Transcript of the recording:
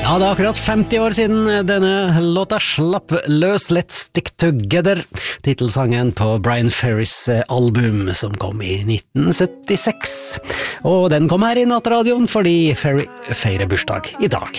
Ja, det akkurat 50 år siden denne låta slapp løs Let's Stick Together, titelsangen på Brian Ferrys album som kom i 1976. Og den kom her i nattradioen fordi Ferry feirer bursdag i dag.